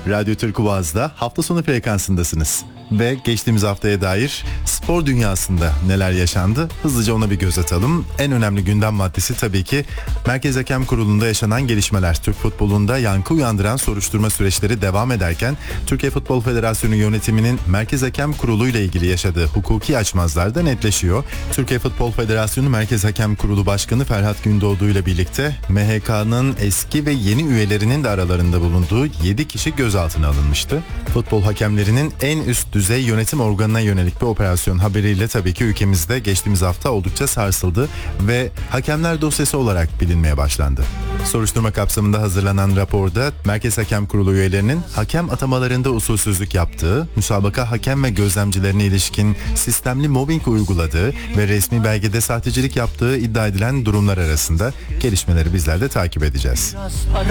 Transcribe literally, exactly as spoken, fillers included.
Radyo Türk Boğaz'da hafta sonu frekansındasınız. Ve geçtiğimiz haftaya dair spor dünyasında neler yaşandı hızlıca ona bir göz atalım. En önemli gündem maddesi tabii ki Merkez Hakem Kurulu'nda yaşanan gelişmeler. Türk futbolunda yankı uyandıran soruşturma süreçleri devam ederken Türkiye Futbol Federasyonu yönetiminin Merkez Hakem Kurulu ile ilgili yaşadığı hukuki açmazlar da netleşiyor. Türkiye Futbol Federasyonu Merkez Hakem Kurulu Başkanı Ferhat Gündoğdu ile birlikte M H K'nın eski ve yeni üyelerinin de aralarında bulunduğu yedi kişi gözaltına alınmıştı. Futbol hakemlerinin en üst düzey yönetim organına yönelik bir operasyon haberiyle tabii ki ülkemizde geçtiğimiz hafta oldukça sarsıldı ve hakemler dosyası olarak bilinmeye başlandı. Soruşturma kapsamında hazırlanan raporda Merkez Hakem Kurulu üyelerinin hakem atamalarında usulsüzlük yaptığı, müsabaka hakem ve gözlemcilerine ilişkin sistemli mobbing uyguladığı ve resmi belgede sahtecilik yaptığı iddia edilen durumlar arasında gelişmeleri bizler de takip edeceğiz.